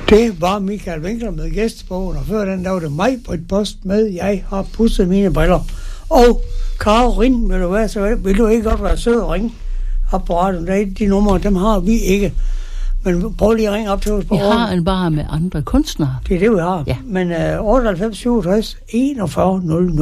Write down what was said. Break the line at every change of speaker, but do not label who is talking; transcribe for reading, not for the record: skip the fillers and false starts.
Det var Michael Winkler med gæstebogen, og før den der var det mig på et post med, jeg har pudset mine briller. Og Karin, vil du ikke godt være sød og ringe op på radioen? De numre, dem har vi ikke. Men prøv lige at ringe op til os på
Vi har en bare med andre kunstnere.
Det er det, vi har.
Ja.
Men 98 67 41 00.